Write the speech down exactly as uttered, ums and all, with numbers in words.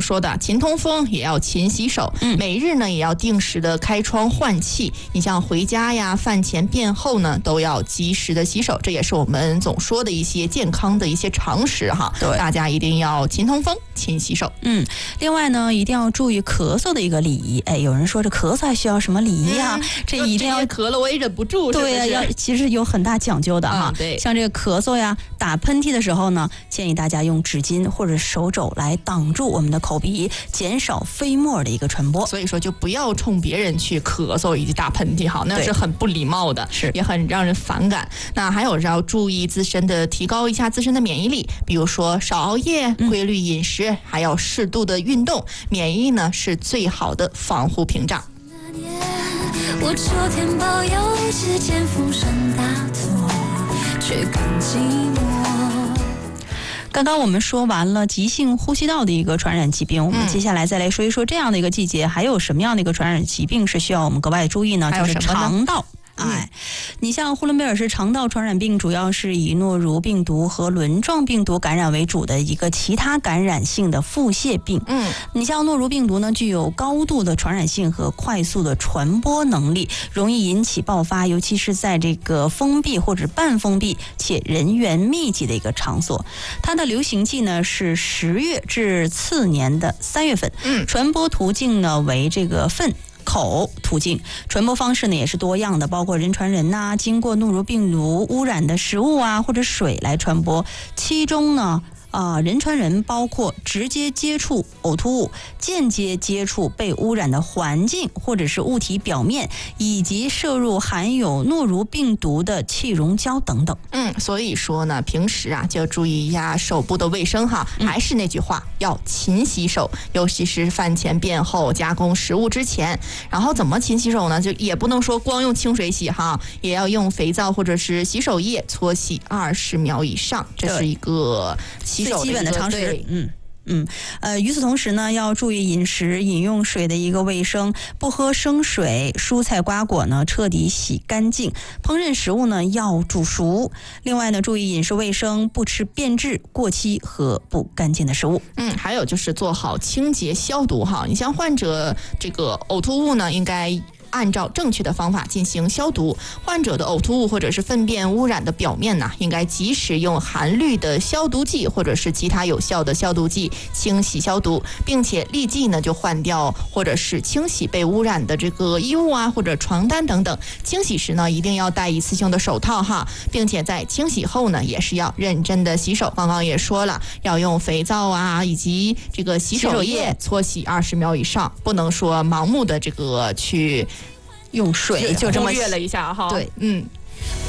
说的勤通风，也要勤洗手， 嗯， 每日呢也要定时的开窗换气。你像回家呀、饭前便后呢，都要及时的洗手，这也是我们总说的一些健康的一些常识哈。 对， 大家一定要勤通风、勤洗手。 嗯，另外呢，一定要注意咳嗽的一个礼仪。哎，有人说这咳嗽还需要什么礼仪啊？嗯、这一定要咳了我也忍不住。 对呀、啊，要其实有很大讲究的哈。 嗯、对， 像这个咳嗽呀、打喷嚏的时候呢，建议大家用纸巾或者手肘来挡住我们的口鼻，减少飞沫的一个传播。 所以说，就不要冲别人去咳嗽以及打喷嚏，哈，那是很不礼貌的， 是也很让人反感。那还有是要注意自身的，提高一下自身的免疫力，比如说少熬夜、规律饮食，嗯、还要适度的运动。免疫呢是最好的防护屏障。 我昨天抱有指尖风声大作，却更寂寞。 刚刚我们说完了急性呼吸道的一个传染疾病，我们接下来再来说一说这样的一个季节还有什么样的一个传染疾病是需要我们格外注意呢？就是肠道。哎，你像呼伦贝尔市肠道传染病主要是以诺如病毒和轮状病毒感染为主的一个其他感染性的腹泻病。 嗯， 你像诺如病毒呢，具有高度的传染性和快速的传播能力，容易引起爆发，尤其是在这个封闭或者半封闭且人员密集的一个场所。它的流行季呢是十月至次年的三月份。 嗯， 传播途径呢为这个粪。口途径，传播方式呢也是多样的，包括人传人呐、啊，经过诺如病毒污染的食物啊或者水来传播。其中呢，啊、呃，人传人包括直接接触呕吐物、间接接触被污染的环境或者是物体表面，以及摄入含有诺如病毒的气溶胶等等。 嗯，所以说呢，平时啊就要注意一下手部的卫生哈。嗯、还是那句话，要勤洗手，尤其是饭前便后、加工食物之前。然后怎么勤洗手呢？就也不能说光用清水洗哈，也要用肥皂或者是洗手液搓洗二十秒以上，这是一个洗手的最基本的常识。嗯。嗯，呃，与此同时呢，要注意饮食、饮用水的一个卫生，不喝生水，蔬菜瓜果呢彻底洗干净，烹饪食物呢要煮熟。另外呢，注意饮食卫生，不吃变质、过期和不干净的食物。 嗯，还有就是做好清洁消毒哈。你像患者这个呕吐物呢，应该按照正确的方法进行消毒。患者的呕吐物或者是粪便污染的表面呢，应该及时用含氯的消毒剂或者是其他有效的消毒剂清洗消毒，并且立即呢就换掉或者是清洗被污染的这个衣物啊或者床单等等。清洗时呢一定要戴一次性的手套哈，并且在清洗后呢也是要认真的洗手。刚刚也说了，要用肥皂啊以及这个洗手液搓洗二十秒以上，不能说盲目的这个去用水就这么忽略了一下哈。 对， 嗯，